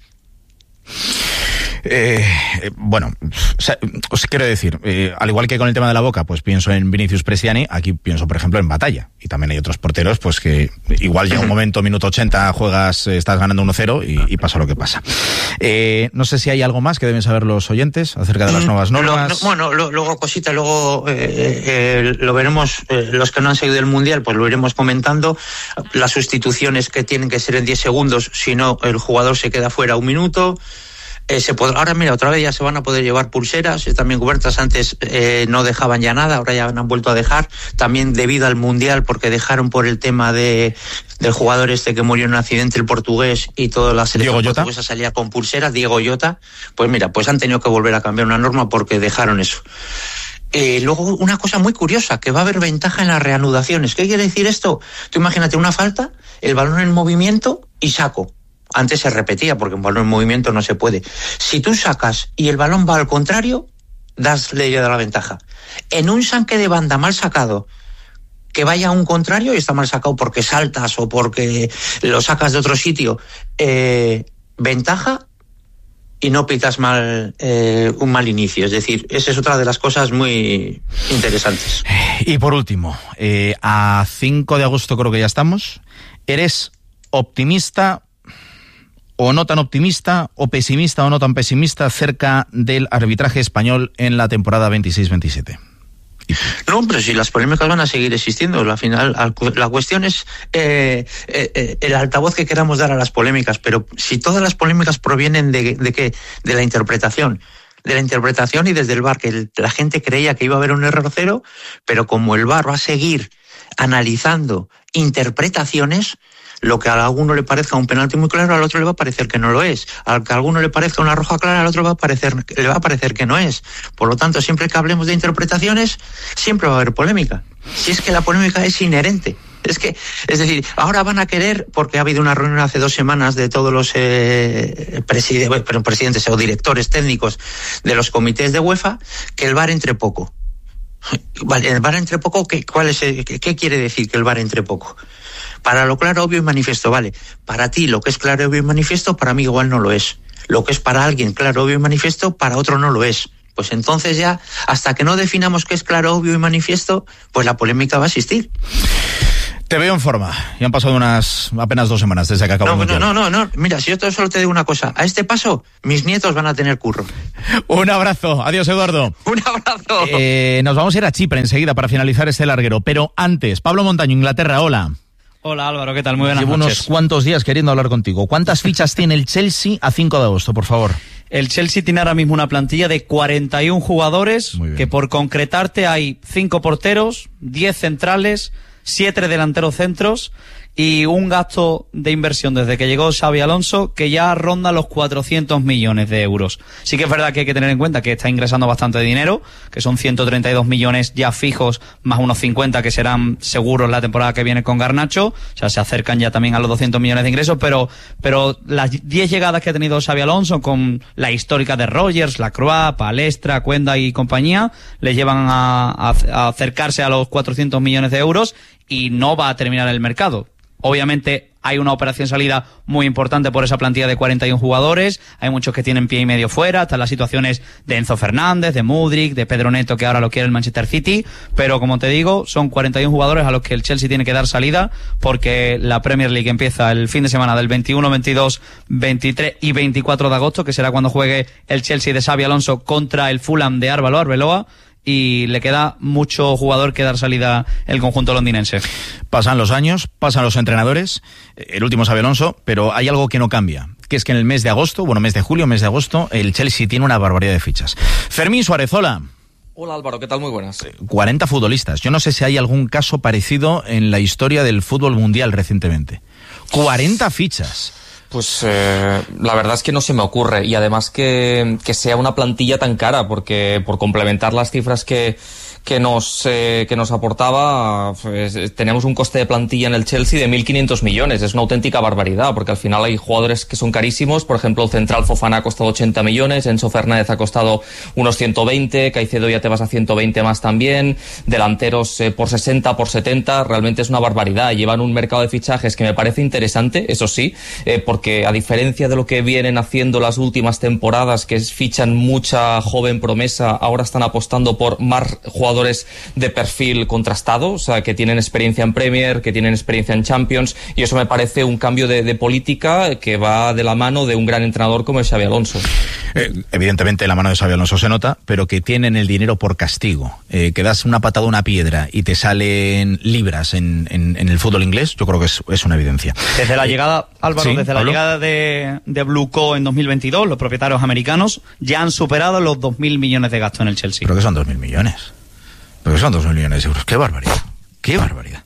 Speaker 2: Eh, eh, bueno, o sea, os quiero decir, eh, al igual que con el tema de la Boca, pues pienso en Vinicius Presiani, aquí pienso, por ejemplo, en Batalla. Y también hay otros porteros, pues que igual llega un momento, minuto ochenta, juegas, estás ganando uno cero y, y pasa lo que pasa. Eh, no sé si hay algo más que deben saber los oyentes acerca de las nuevas normas.
Speaker 17: Lo, no, bueno, lo, luego cosita, luego eh, eh, lo veremos, eh, los que no han seguido el Mundial, pues lo iremos comentando. Las sustituciones que tienen que ser en diez segundos, si no el jugador se queda fuera un minuto. Eh, se podrá, ahora mira, otra vez ya se van a poder llevar pulseras, eh, también cubiertas. Antes eh, no dejaban ya nada, ahora ya han vuelto a dejar, también debido al Mundial, porque dejaron por el tema de del jugador este que murió en un accidente, el portugués, y toda la selección portuguesa salía con pulseras, Diego Llota. Pues mira, pues han tenido que volver a cambiar una norma porque dejaron eso. Eh, luego, una cosa muy curiosa, que va a haber ventaja en las reanudaciones. ¿Qué quiere decir esto? Tú imagínate una falta, el balón en movimiento y saco. Antes se repetía porque un balón en movimiento no se puede. Si tú sacas y el balón va al contrario, das ley de la ventaja. En un saque de banda mal sacado, que vaya a un contrario y está mal sacado porque saltas o porque lo sacas de otro sitio, eh, ventaja y no pitas mal eh, un mal inicio. Es decir, esa es otra de las cosas muy interesantes.
Speaker 2: Y por último, eh, a cinco de agosto creo que ya estamos. ¿Eres optimista o no tan optimista, o pesimista o no tan pesimista acerca del arbitraje español en la temporada veintiséis veintisiete?
Speaker 17: No, hombre, si las polémicas van a seguir existiendo, al final la cuestión es eh, eh, el altavoz que queramos dar a las polémicas, pero si todas las polémicas provienen de, de qué, de la interpretación, de la interpretación y desde el V A R, que el, la gente creía que iba a haber un error cero, pero como el V A R va a seguir analizando interpretaciones, lo que a alguno le parezca un penalti muy claro, al otro le va a parecer que no lo es. Al que a alguno le parezca una roja clara, al otro va a parecer, le va a parecer que no es. Por lo tanto, siempre que hablemos de interpretaciones, siempre va a haber polémica. Si es que la polémica es inherente. Es que, es decir, ahora van a querer, porque ha habido una reunión hace dos semanas de todos los eh, preside, bueno, presidentes o directores técnicos de los comités de UEFA, que el V A R entre poco. Vale, el V A R entre poco, ¿qué, cuál es el, qué, ¿qué quiere decir que el V A R entre poco? Para lo claro, obvio y manifiesto, vale. Para ti lo que es claro, obvio y manifiesto, para mí igual no lo es. Lo que es para alguien claro, obvio y manifiesto, para otro no lo es. Pues entonces ya, hasta que no definamos qué es claro, obvio y manifiesto, pues la polémica va a existir.
Speaker 2: Te veo en forma. Ya han pasado unas apenas dos semanas desde que acabó
Speaker 17: no,
Speaker 2: el Mundial.
Speaker 17: No, no, no, no. Mira, si yo solo te digo una cosa. A este paso, mis nietos van a tener curro.
Speaker 2: Un abrazo. Adiós, Eduardo.
Speaker 17: Un abrazo.
Speaker 2: Eh, nos vamos a ir a Chipre enseguida para finalizar este larguero. Pero antes, Pablo Montaño, Inglaterra, hola.
Speaker 18: Hola Álvaro, ¿qué tal? Muy buenas
Speaker 2: Llevo
Speaker 18: noches.
Speaker 2: unos cuantos días queriendo hablar contigo. ¿Cuántas fichas tiene el Chelsea a cinco de agosto, por favor?
Speaker 18: El Chelsea tiene ahora mismo una plantilla de cuarenta y un jugadores, que por concretarte hay cinco porteros, diez centrales, siete delanteros centros y un gasto de inversión desde que llegó Xabi Alonso que ya ronda los cuatrocientos millones de euros. Sí que es verdad que hay que tener en cuenta que está ingresando bastante dinero, que son ciento treinta y dos millones ya fijos, más unos cincuenta que serán seguros la temporada que viene con Garnacho, o sea, se acercan ya también a los doscientos millones de ingresos, pero pero las diez llegadas que ha tenido Xabi Alonso con la histórica de Rogers, Lacroix, Palestra, Cuenda y compañía, le llevan a, a, a acercarse a los cuatrocientos millones de euros y no va a terminar el mercado. Obviamente hay una operación salida muy importante por esa plantilla de cuarenta y un jugadores, hay muchos que tienen pie y medio fuera, están las situaciones de Enzo Fernández, de Mudryk, de Pedro Neto, que ahora lo quiere el Manchester City, pero como te digo, son cuarenta y un jugadores a los que el Chelsea tiene que dar salida, porque la Premier League empieza el fin de semana del veintiuno, veintidós, veintitrés y veinticuatro de agosto, que será cuando juegue el Chelsea de Xabi Alonso contra el Fulham de Árvalo Arbeloa, y le queda mucho jugador que dar salida el conjunto londinense.
Speaker 2: Pasan los años, pasan los entrenadores, el último es Xabi Alonso, pero hay algo que no cambia, que es que en el mes de agosto, bueno, mes de julio, mes de agosto, el Chelsea tiene una barbaridad de fichas. Fermín Suárez, hola.
Speaker 19: Hola Álvaro, ¿qué tal? Muy buenas.
Speaker 2: cuarenta futbolistas. Yo no sé si hay algún caso parecido en la historia del fútbol mundial recientemente. cuarenta fichas.
Speaker 19: Pues eh, la verdad es que no se me ocurre, y además que, que sea una plantilla tan cara, porque por complementar las cifras que, que nos eh, que nos aportaba, pues, tenemos un coste de plantilla en el Chelsea de mil quinientos millones. Es una auténtica barbaridad, porque al final hay jugadores que son carísimos. Por ejemplo, el central Fofana ha costado ochenta millones, Enzo Fernández ha costado unos ciento veinte, Caicedo ya te vas a ciento veinte más también, delanteros eh, por sesenta, por setenta, realmente es una barbaridad. Llevan un mercado de fichajes que me parece interesante, eso sí, eh, porque a diferencia de lo que vienen haciendo las últimas temporadas, que es, fichan mucha joven promesa, ahora están apostando por más jugadores de perfil contrastado, o sea, que tienen experiencia en Premier, que tienen experiencia en Champions, y eso me parece un cambio de, de política que va de la mano de un gran entrenador como es Xabi Alonso.
Speaker 2: Eh, evidentemente la mano de Xabi Alonso se nota, pero que tienen el dinero por castigo. Eh, que das una patada a una piedra y te salen libras en, en, en el fútbol inglés, yo creo que es, es una evidencia.
Speaker 18: Desde la llegada, Álvaro,
Speaker 2: sí,
Speaker 18: desde
Speaker 2: Pablo.
Speaker 18: la llegada de, de Blue Co en dos mil veintidós, los propietarios americanos ya han superado los dos mil millones de gasto en el Chelsea.
Speaker 2: Creo que son dos mil millones. Pero son dos mil millones de euros. ¡Qué barbaridad! ¡Qué barbaridad!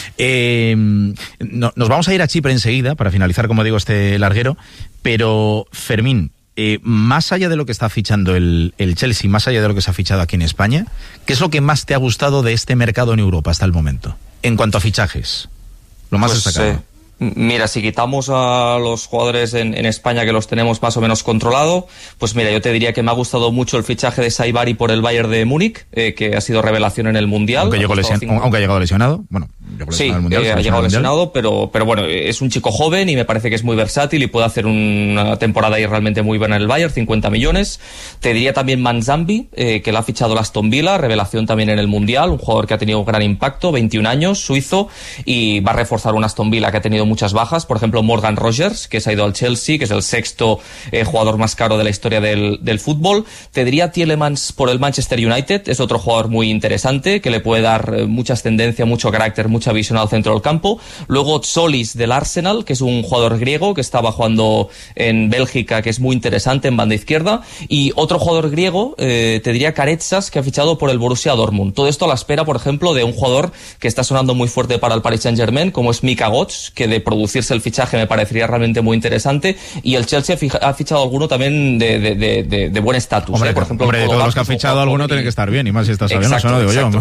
Speaker 2: Eh, no, nos vamos a ir a Chipre enseguida para finalizar, como digo, este larguero. Pero, Fermín, eh, más allá de lo que está fichando el, el Chelsea, más allá de lo que se ha fichado aquí en España, ¿qué es lo que más te ha gustado de este mercado en Europa hasta el momento? En cuanto a fichajes, lo más
Speaker 19: Pues,
Speaker 2: destacado.
Speaker 19: Eh... Mira, si quitamos a los jugadores en, en España, que los tenemos más o menos controlado, pues mira, yo te diría que me ha gustado mucho el fichaje de Saibari por el Bayern de Múnich, eh, que ha sido revelación en el Mundial.
Speaker 2: Aunque, llegó lesion,
Speaker 19: cinco...
Speaker 2: aunque ha llegado lesionado, bueno, llegó
Speaker 19: sí,
Speaker 2: lesionado al mundial,
Speaker 19: eh, ha
Speaker 2: lesionado
Speaker 19: llegado
Speaker 2: al mundial.
Speaker 19: lesionado, pero, pero bueno, es un chico joven y me parece que es muy versátil y puede hacer una temporada ahí realmente muy buena en el Bayern, cincuenta millones. Te diría también Manzambi, eh, que la ha fichado el Aston Villa, revelación también en el Mundial, un jugador que ha tenido un gran impacto, veintiún años, suizo, y va a reforzar un Aston Villa que ha tenido muchas bajas, por ejemplo, Morgan Rogers, que se ha ido al Chelsea, que es el sexto eh, jugador más caro de la historia del, del fútbol. Te diría Tielemans por el Manchester United, es otro jugador muy interesante, que le puede dar eh, mucha ascendencia, mucho carácter, mucha visión al centro del campo. Luego Tsolis del Arsenal, que es un jugador griego que estaba jugando en Bélgica, que es muy interesante en banda izquierda. Y otro jugador griego, eh, te diría Caretsas, que ha fichado por el Borussia Dortmund. Todo esto a la espera, por ejemplo, de un jugador que está sonando muy fuerte para el Paris Saint-Germain, como es Mika Götze, que de producirse el fichaje me parecería realmente muy interesante, y el Chelsea ha, fija, ha fichado alguno también de, de, de, de, de buen estatus.
Speaker 2: Hombre,
Speaker 19: ¿eh? Por ejemplo,
Speaker 2: hombre, de todos los que ha fichado alguno tiene que estar bien, y más si está Xabi Alonso, no digo yo.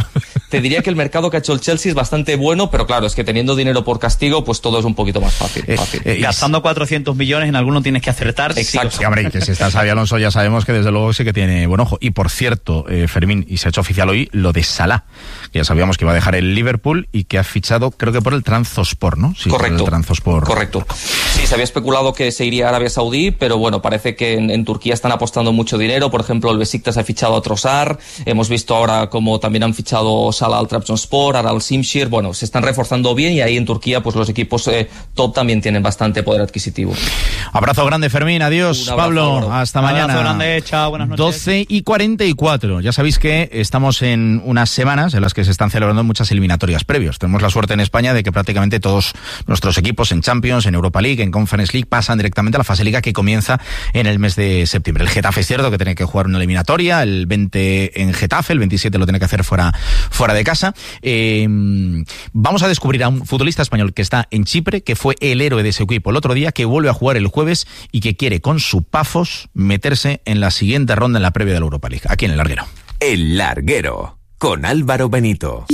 Speaker 19: te diría que el mercado que ha hecho el Chelsea es bastante bueno, pero claro, es que teniendo dinero por castigo, pues todo es un poquito más fácil.
Speaker 2: Eh,
Speaker 19: fácil.
Speaker 2: eh,
Speaker 18: Gastando cuatrocientos millones en alguno tienes que acertar.
Speaker 19: Exacto.
Speaker 18: Sí,
Speaker 2: Sí, hombre, y que si está Xabi Alonso ya sabemos que desde luego sí que tiene buen ojo. Y por cierto, eh, Fermín, y se ha hecho oficial hoy lo de Salah, que ya sabíamos que iba a dejar el Liverpool y que ha fichado, creo que por el Trabzonspor, ¿no? Sí,
Speaker 19: Correcto.
Speaker 2: Por el Trabzonspor.
Speaker 19: Correcto. Sí, se había especulado que se iría a Arabia Saudí, pero bueno, parece que en, en Turquía están apostando mucho dinero. Por ejemplo, el Besiktas ha fichado a Trossard. Hemos visto ahora como también han fichado Salah al Trabzonspor, ahora al Şimşehir. Bueno, se están reforzando bien y ahí en Turquía pues los equipos eh, top también tienen bastante poder adquisitivo.
Speaker 2: Abrazo grande, Fermín. Adiós,
Speaker 19: abrazo,
Speaker 2: Pablo.
Speaker 19: Álvaro.
Speaker 2: Hasta
Speaker 18: Abrazo
Speaker 2: mañana.
Speaker 18: grande, chao, buenas noches.
Speaker 2: doce y cuarenta y cuatro. Ya sabéis que estamos en unas semanas en las que se están celebrando muchas eliminatorias previos. Tenemos la suerte en España de que prácticamente todos nuestros equipos en Champions, en Europa League, en Conference League pasan directamente a la fase Liga que comienza en el mes de septiembre. El Getafe es cierto que tiene que jugar una eliminatoria, el veinte en Getafe, el veintisiete lo tiene que hacer fuera, fuera de casa. Eh, vamos a descubrir a un futbolista español que está en Chipre, que fue el héroe de ese equipo el otro día, que vuelve a jugar el jueves y que quiere con su Pafos meterse en la siguiente ronda en la previa de la Europa League, aquí en El Larguero.
Speaker 8: El Larguero, con Álvaro Benito.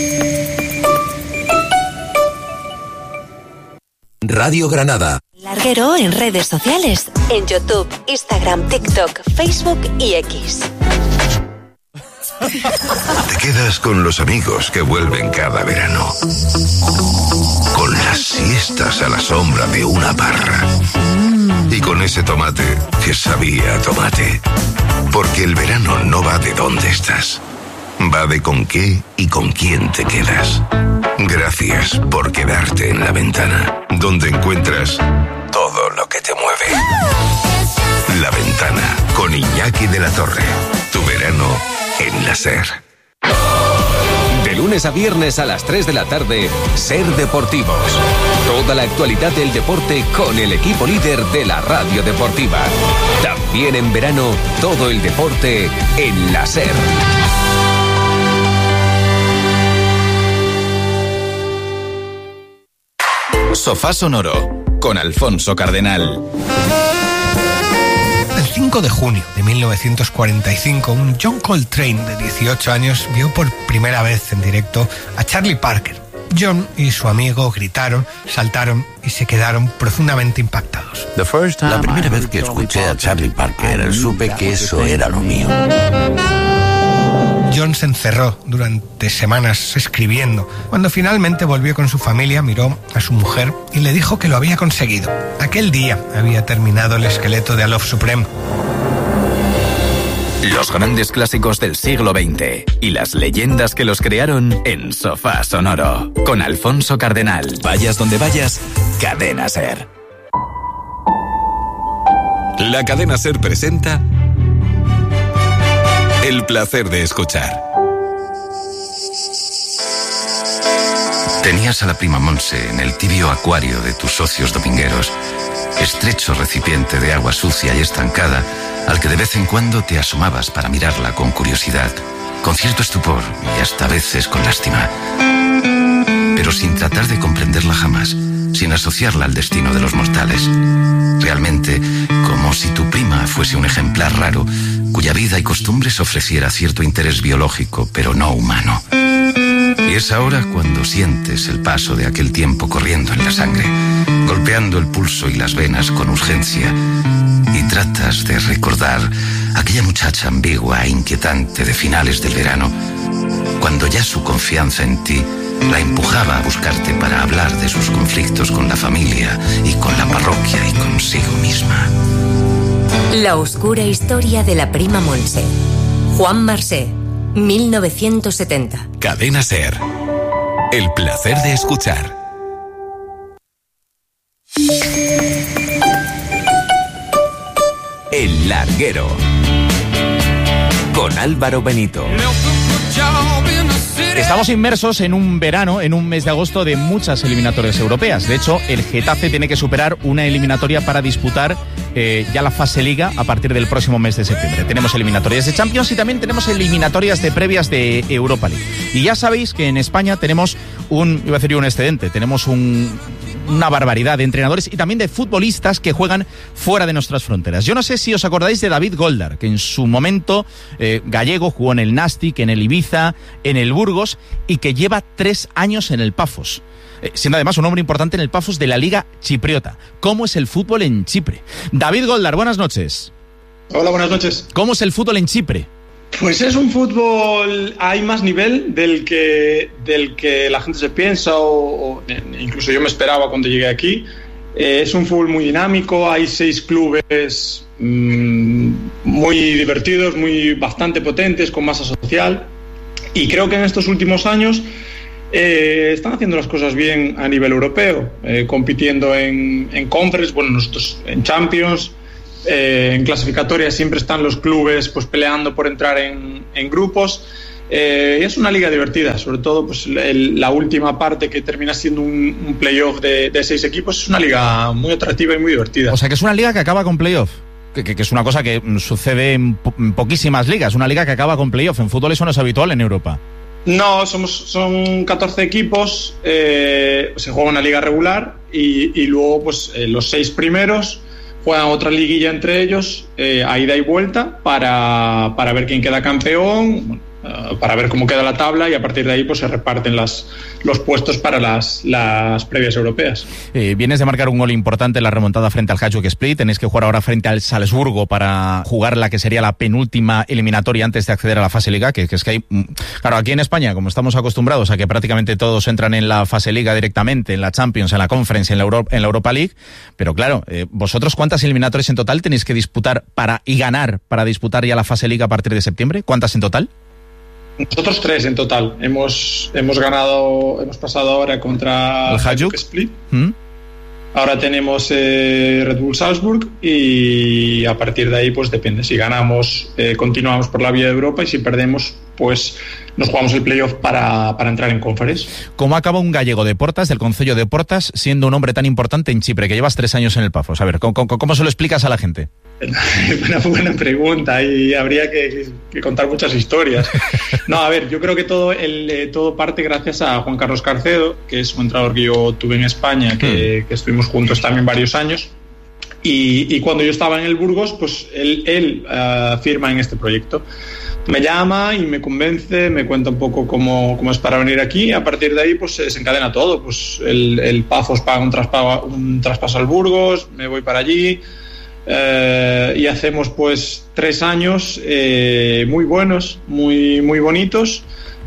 Speaker 8: Radio Granada.
Speaker 20: Larguero en redes sociales, en YouTube, Instagram, TikTok, Facebook y X.
Speaker 6: Te quedas con los amigos que vuelven cada verano. Con las siestas a la sombra de una parra. Y con ese tomate que sabía a tomate. Porque el verano no va de dónde estás. Va de con qué y con quién te quedas. Gracias por quedarte en La Ventana, donde encuentras todo lo que te mueve. La Ventana, con Iñaki de la Torre. Tu verano en la SER.
Speaker 8: De lunes a viernes a las tres de la tarde, Ser Deportivos. Toda la actualidad del deporte con el equipo líder de la radio deportiva. También en verano, todo el deporte en la SER.
Speaker 21: Sofá Sonoro, con Alfonso Cardenal.
Speaker 22: El cinco de junio de mil novecientos cuarenta y cinco, un John Coltrane de dieciocho años vio por primera vez en directo a Charlie Parker. John y su amigo gritaron, saltaron y se quedaron profundamente impactados.
Speaker 23: La primera vez que escuché a Charlie Parker, supe que eso era lo mío.
Speaker 22: John se encerró durante semanas escribiendo. Cuando finalmente volvió con su familia, miró a su mujer y le dijo que lo había conseguido. Aquel día había terminado el esqueleto de A Love Supreme.
Speaker 21: Los grandes clásicos del siglo veinte y las leyendas que los crearon en Sofá Sonoro. Con Alfonso Cardenal. Vayas donde vayas, Cadena SER.
Speaker 6: La Cadena SER presenta El placer de escuchar. Tenías a la prima Monse en el tibio acuario de tus socios domingueros, estrecho recipiente de agua sucia y estancada, al que de vez en cuando te asomabas para mirarla con curiosidad, con cierto estupor y hasta a veces con lástima, pero sin tratar de comprenderla jamás, sin asociarla al destino de los mortales. Realmente, como si tu prima fuese un ejemplar raro, cuya vida y costumbres ofreciera cierto interés biológico, pero no humano. Y es ahora cuando sientes el paso de aquel tiempo corriendo en la sangre, golpeando el pulso y las venas con urgencia, y tratas de recordar aquella muchacha ambigua e inquietante de finales del verano, cuando ya su confianza en ti la empujaba a buscarte para hablar de sus conflictos con la familia y con la parroquia y consigo misma.
Speaker 20: La oscura historia de la prima Monse. Juan Marsé, mil novecientos setenta.
Speaker 6: Cadena SER. El placer de escuchar.
Speaker 8: El Larguero, con Álvaro Benito.
Speaker 2: Estamos inmersos en un verano, en un mes de agosto de muchas eliminatorias europeas. De hecho, el Getafe tiene que superar una eliminatoria para disputar eh, ya la fase Liga a partir del próximo mes de septiembre. Tenemos eliminatorias de Champions y también tenemos eliminatorias de previas de Europa League. Y ya sabéis que en España tenemos un, iba a decir yo un excedente, tenemos un... una barbaridad de entrenadores y también de futbolistas que juegan fuera de nuestras fronteras. Yo no sé si os acordáis de David Goldar, que en su momento eh, gallego jugó en el Nástic, en el Ibiza, en el Burgos y que lleva tres años en el Pafos. Eh, siendo además un hombre importante en el Pafos de la Liga Chipriota. ¿Cómo es el fútbol en Chipre? David Goldar, buenas noches.
Speaker 1: Hola, buenas noches.
Speaker 2: ¿Cómo es el fútbol en Chipre?
Speaker 1: Pues es un fútbol, hay más nivel del que, del que la gente se piensa o, o incluso yo me esperaba cuando llegué aquí. Eh, es un fútbol muy dinámico, hay seis clubes mmm, muy divertidos, muy bastante potentes, con masa social, y creo que en estos últimos años eh, están haciendo las cosas bien a nivel europeo, eh, compitiendo en, en Conference, bueno, nosotros en Champions. Eh, en clasificatorias siempre están los clubes pues peleando por entrar en, en grupos, eh, y es una liga divertida, sobre todo pues el, la última parte que termina siendo un, un playoff de, de seis equipos. Es una liga muy atractiva y muy divertida.
Speaker 2: O sea que es una liga que acaba con playoff, que, que, que es una cosa que sucede en, po en poquísimas ligas, una liga que acaba con playoff. En fútbol eso no es habitual en Europa.
Speaker 1: No, somos, son catorce equipos, eh, se juega una liga regular y, y luego pues eh, los seis primeros juegan otra liguilla entre ellos, eh, a ida y vuelta, para, para ver quién queda campeón, uh, para ver cómo queda la tabla, y a partir de ahí pues se reparten las, los puestos para las, las previas europeas.
Speaker 2: Eh, vienes de marcar un gol importante en la remontada frente al Hajduk Split, tenéis que jugar ahora frente al Salzburgo para jugar la que sería la penúltima eliminatoria antes de acceder a la fase Liga, que, que es que hay... Claro, aquí en España, como estamos acostumbrados a que prácticamente todos entran en la fase Liga directamente, en la Champions, en la Conference, en la, Euro, en la Europa League, pero claro, eh, vosotros ¿cuántas eliminatorias en total tenéis que disputar para y ganar para disputar ya la fase Liga a partir de septiembre? ¿Cuántas en total?
Speaker 1: Nosotros tres en total. Hemos hemos ganado, hemos pasado ahora contra
Speaker 2: el Hajduk
Speaker 1: Split. ¿Mm? Ahora tenemos eh, Red Bull Salzburg, y a partir de ahí pues depende. Si ganamos, eh, continuamos por la vía de Europa, y si perdemos, pues nos jugamos el playoff para, para entrar en Conference.
Speaker 2: ¿Cómo acaba un gallego de Portas, del concello de Portas, siendo un hombre tan importante en Chipre, que llevas tres años en el Pafos? A ver, ¿cómo, cómo, cómo se lo explicas a la gente?
Speaker 1: Una buena pregunta, y habría que, que contar muchas historias. No, a ver, yo creo que todo el, eh, todo parte gracias a Juan Carlos Carcedo, que es un entrenador que yo tuve en España, que, mm. que estuvimos juntos también varios años, y, y cuando yo estaba en el Burgos, pues él, él uh, firma en este proyecto. Me llama y me convence, me cuenta un poco cómo, cómo es para venir aquí, y a partir de ahí pues se desencadena todo. Pues el, el Pafos paga un traspaso, un traspaso al Burgos, me voy para allí, eh, y hacemos pues tres años eh, muy buenos, muy, muy bonitos,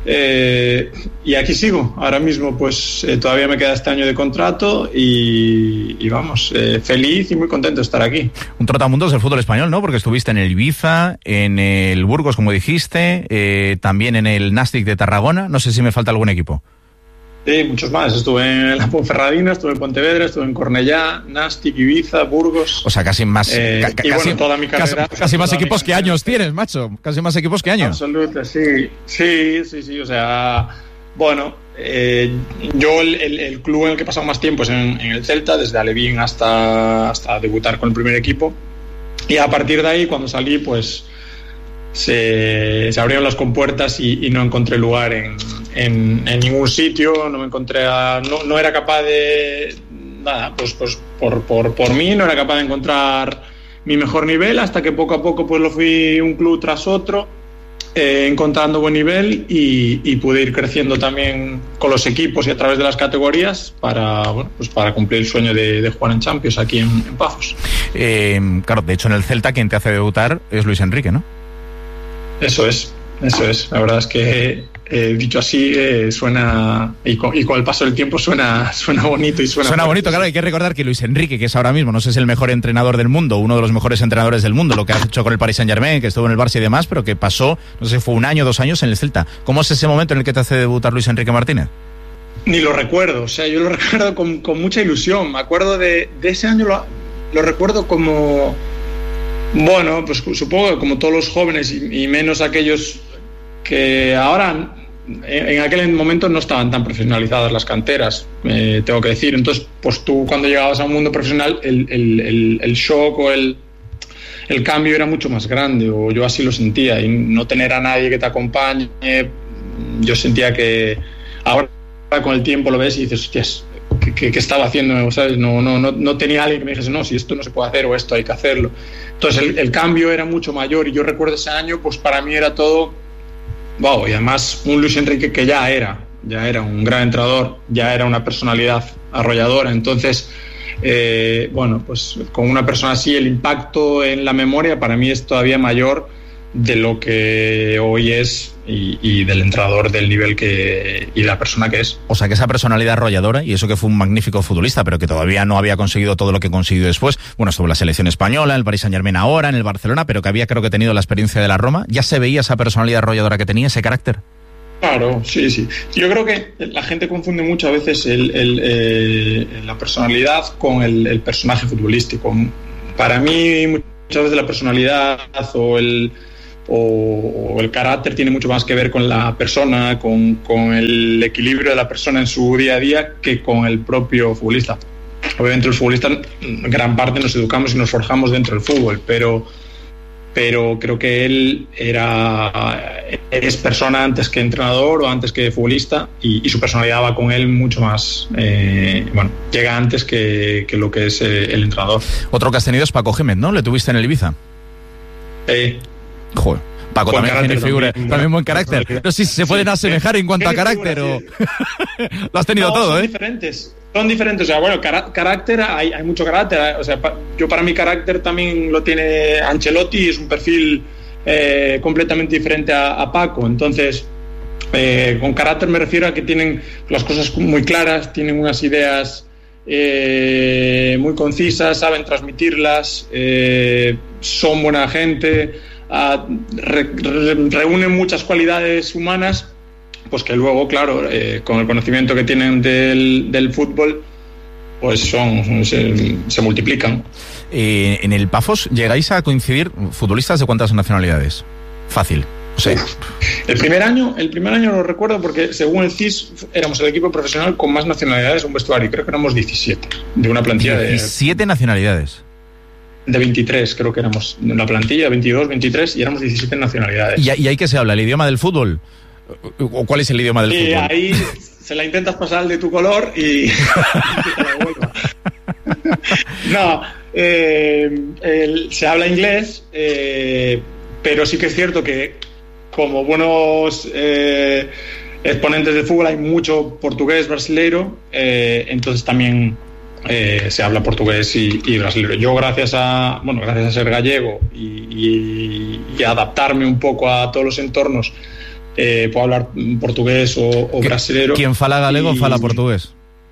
Speaker 1: eh, y aquí sigo. Ahora mismo pues eh, todavía me queda este año de contrato y, y vamos, eh, feliz y muy contento de estar aquí.
Speaker 2: Un trotamundos del fútbol español, ¿no? Porque estuviste en el Ibiza, en el Burgos, como dijiste, eh, también en el Nástic de Tarragona. No sé si me falta algún equipo.
Speaker 1: Sí, muchos más. Estuve en la Ponferradina, estuve en Pontevedra, estuve en Cornellá, Nástic, Ibiza, Burgos.
Speaker 2: O sea, casi más...
Speaker 1: Eh,
Speaker 2: ca
Speaker 1: y
Speaker 2: casi,
Speaker 1: bueno, toda mi carrera...
Speaker 2: Casi, casi más equipos que años tienes, macho. Casi más equipos que años.
Speaker 1: Absolutamente, sí. Sí, sí, sí. O sea, bueno, eh, yo el, el, el club en el que he pasado más tiempo es en, en el Celta, desde Alevín hasta, hasta debutar con el primer equipo. Y a partir de ahí, cuando salí, pues... Se, se abrieron las compuertas y, y no encontré lugar en, en, en ningún sitio. No me encontré a, no, no era capaz de nada, pues, pues por, por, por mí no era capaz de encontrar mi mejor nivel, hasta que poco a poco pues lo fui un club tras otro, eh, encontrando buen nivel, y, y pude ir creciendo también con los equipos y a través de las categorías para, bueno, pues para cumplir el sueño de, de jugar en Champions aquí en, en Pafos.
Speaker 2: Eh, claro, de hecho en el Celta quien te hace debutar es Luis Enrique, ¿no?
Speaker 1: Eso es, eso es. La verdad es que eh, dicho así eh, suena, y con, y con el paso del tiempo suena, suena bonito y suena...
Speaker 2: Suena bonito, claro. Hay que recordar que Luis Enrique, que es ahora mismo, no sé si es el mejor entrenador del mundo, uno de los mejores entrenadores del mundo, lo que ha hecho con el Paris Saint-Germain, que estuvo en el Barça y demás, pero que pasó, no sé, fue un año, dos años en el Celta. ¿Cómo es ese momento en el que te hace debutar Luis Enrique Martínez?
Speaker 1: Ni lo recuerdo, o sea, yo lo recuerdo con, con mucha ilusión. Me acuerdo de, de ese año, lo, lo recuerdo como... Bueno, pues supongo que como todos los jóvenes, y, y menos aquellos que ahora, en, en aquel momento no estaban tan profesionalizadas las canteras, eh, tengo que decir. Entonces, pues tú cuando llegabas a un mundo profesional, el, el, el, el shock o el, el cambio era mucho más grande, o yo así lo sentía, y no tener a nadie que te acompañe, yo sentía que ahora con el tiempo lo ves y dices, hostias, que, que estaba haciendo, ¿sabes? No, no, no, no tenía alguien que me dijese, no, si esto no se puede hacer o esto hay que hacerlo. Entonces el, el cambio era mucho mayor y yo recuerdo ese año, pues para mí era todo, wow, y además un Luis Enrique que ya era, ya era un gran entrenador, ya era una personalidad arrolladora, entonces, eh, bueno, pues con una persona así el impacto en la memoria para mí es todavía mayor de lo que hoy es y, y del entrenador del nivel que y la persona que es.
Speaker 2: O sea que esa personalidad arrolladora, y eso que fue un magnífico futbolista, pero que todavía no había conseguido todo lo que consiguió después, bueno, estuvo en la selección española, en el Paris Saint-Germain ahora, en el Barcelona, pero que había creo que tenido la experiencia de la Roma, ¿ya se veía esa personalidad arrolladora que tenía, ese carácter?
Speaker 1: Claro, sí, sí. Yo creo que la gente confunde mucho a veces el, el, eh, la personalidad con el, el personaje futbolístico. Para mí muchas veces la personalidad o el o el carácter tiene mucho más que ver con la persona, con, con el equilibrio de la persona en su día a día que con el propio futbolista. Obviamente los futbolistas en gran parte nos educamos y nos forjamos dentro del fútbol, pero, pero creo que él era es persona antes que entrenador o antes que futbolista y, y su personalidad va con él mucho más, eh, bueno, llega antes que, que lo que es eh, el entrenador.
Speaker 2: Otro que has tenido es Paco Gémez, ¿no? ¿Le tuviste en el Ibiza?
Speaker 1: Eh,
Speaker 2: Joder, Paco
Speaker 1: buen
Speaker 2: también tiene figura, también, también buen carácter. No sé si se pueden asemejar en cuanto a carácter o... Lo has tenido
Speaker 1: no,
Speaker 2: todo,
Speaker 1: son
Speaker 2: ¿eh?
Speaker 1: diferentes, son diferentes. O sea, bueno, car- carácter, hay, hay mucho carácter. O sea, pa- yo para mi carácter también lo tiene Ancelotti, es un perfil eh, completamente diferente a, a Paco. Entonces, eh, con carácter me refiero a que tienen las cosas muy claras, tienen unas ideas eh, muy concisas, saben transmitirlas, eh, son buena gente, uh, re, re, reúnen muchas cualidades humanas, pues que luego, claro, eh, con el conocimiento que tienen del, del fútbol, pues son se, se multiplican.
Speaker 2: Eh, en el Pafos llegáis a coincidir futbolistas de cuántas nacionalidades? Fácil. O sea,
Speaker 1: el primer año, el primer año lo recuerdo porque según el C I S éramos el equipo profesional con más nacionalidades en un vestuario. Creo que éramos diecisiete de una plantilla de
Speaker 2: diecisiete nacionalidades.
Speaker 1: De veintitrés, creo que éramos en la plantilla, veintidós, veintitrés y éramos diecisiete nacionalidades.
Speaker 2: ¿Y, y ahí qué se habla? ¿El idioma del fútbol? ¿O cuál es el idioma del
Speaker 1: y
Speaker 2: fútbol?
Speaker 1: Y ahí se la intentas pasar al de tu color y, y que te la devuelva. No, eh, el, se habla inglés, eh, pero sí que es cierto que como buenos eh, exponentes de fútbol hay mucho portugués, brasileiro, eh, entonces también eh, se habla portugués y, y brasileiro. Yo gracias a bueno gracias a ser gallego y, y, y adaptarme un poco a todos los entornos, eh, puedo hablar portugués o, o brasileiro.
Speaker 2: Quien fala galego
Speaker 1: y,
Speaker 2: fala portugués.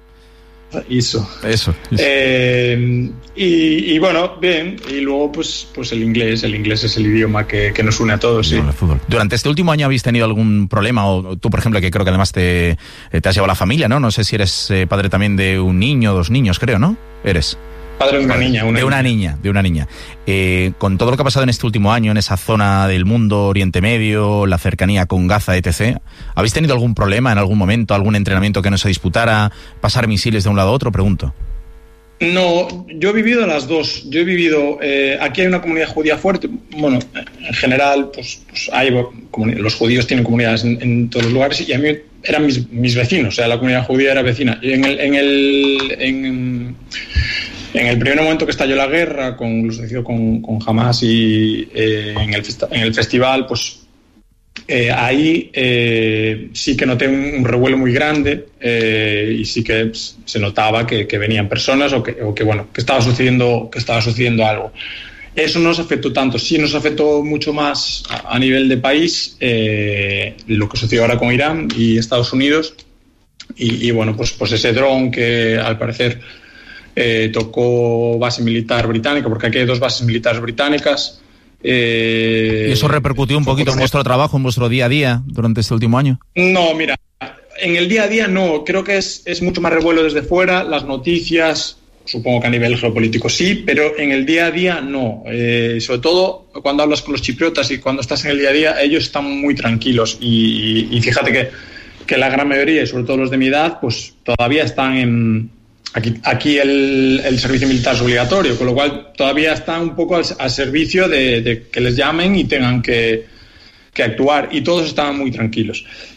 Speaker 1: Eso.
Speaker 2: Eso. eso.
Speaker 1: Eh, y, y bueno, bien. Y luego, pues, pues el inglés. El inglés es el idioma que, que nos une a todos. Sí.
Speaker 2: Fútbol. ¿Durante este último año habéis tenido algún problema? O tú, por ejemplo, que creo que además te, te has llevado a la familia, ¿no? No sé si eres eh, padre también de un niño, dos niños, creo, ¿no? Eres.
Speaker 1: Padre de una niña. Una
Speaker 2: de una niña, niña de una niña. Eh, con todo lo que ha pasado en este último año, en esa zona del mundo, Oriente Medio, la cercanía con Gaza, etcétera, ¿habéis tenido algún problema en algún momento, algún entrenamiento que no se disputara, pasar misiles de un lado a otro? Pregunto.
Speaker 1: No, yo he vivido las dos. Yo he vivido, eh, aquí hay una comunidad judía fuerte. Bueno, en general, pues, pues hay los judíos tienen comunidades en, en todos los lugares y a mí eran mis, mis vecinos. O sea, la comunidad judía era vecina. Y en el, en el, en, en el primer momento que estalló la guerra, con lo sucedido con, con Hamas y eh, en, el, en el festival, pues eh, ahí eh, sí que noté un, un revuelo muy grande eh, y sí que pues, se notaba que, que venían personas o que, o que bueno que estaba sucediendo que estaba sucediendo algo. Eso no nos afectó tanto, sí nos afectó mucho más a, a nivel de país eh, lo que sucedió ahora con Irán y Estados Unidos y, y bueno pues pues ese dron que al parecer Eh, tocó base militar británica, porque aquí hay dos bases militares británicas. Eh,
Speaker 2: ¿Y eso repercutió un poquito en vuestro trabajo, en vuestro día a día durante este último año?
Speaker 1: No, mira, en el día a día no, creo que es, es mucho más revuelo desde fuera, las noticias, supongo que a nivel geopolítico sí, pero en el día a día no. Eh, sobre todo cuando hablas con los chipriotas y cuando estás en el día a día, ellos están muy tranquilos y, y, y fíjate que, que la gran mayoría, y sobre todo los de mi edad, pues todavía están en... Aquí, aquí el, el servicio militar es obligatorio, con lo cual todavía está un poco al, al servicio de, de que les llamen y tengan que, que actuar, y todos estaban muy tranquilos.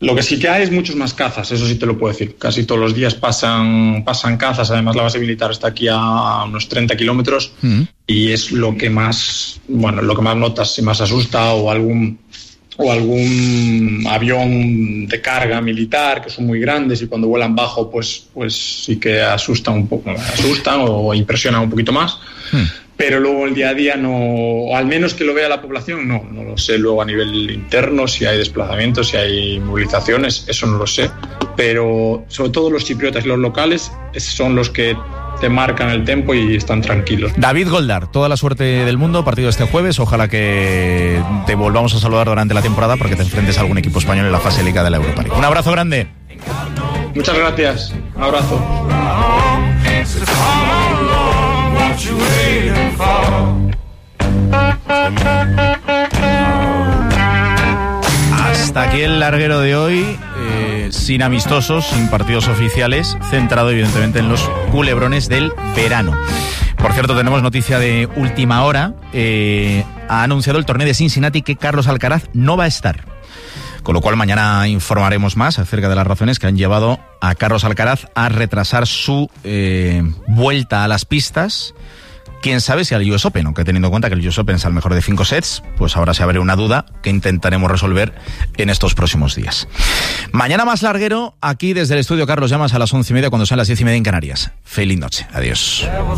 Speaker 1: Lo que sí que hay es muchos más cazas, eso sí te lo puedo decir. Casi todos los días pasan, pasan cazas, además la base militar está aquí a unos treinta kilómetros mm. y es lo que más, bueno, lo que más notas, si más asusta, o algún, o algún avión de carga militar, que son muy grandes y cuando vuelan bajo, pues, pues sí que asustan un poco, asustan o impresionan un poquito más. Mm. Pero luego el día a día no, o al menos que lo vea la población, no, no lo sé luego a nivel interno, si hay desplazamientos, si hay movilizaciones, eso no lo sé. Pero sobre todo los chipriotas y los locales son los que te marcan el tempo y están tranquilos.
Speaker 2: David Goldar, toda la suerte del mundo, partido este jueves, ojalá que te volvamos a saludar durante la temporada porque te enfrentes a algún equipo español en la fase Liga de la Europa League. Un abrazo grande.
Speaker 1: Muchas gracias, un abrazo.
Speaker 2: Hasta aquí el larguero de hoy, eh, sin amistosos, sin partidos oficiales, centrado evidentemente en los culebrones del verano. Por cierto, tenemos noticia de última hora. Eh, ha anunciado el torneo de Cincinnati que Carlos Alcaraz no va a estar. Con lo cual mañana informaremos más acerca de las razones que han llevado a Carlos Alcaraz a retrasar su eh, vuelta a las pistas. Quién sabe si al U S Open, aunque teniendo en cuenta que el U S Open es al mejor de cinco sets, pues ahora se abre una duda que intentaremos resolver en estos próximos días. Mañana más larguero, aquí desde el estudio Carlos Llamas a las once y media, cuando sean las diez y media en Canarias. Feliz noche. Adiós.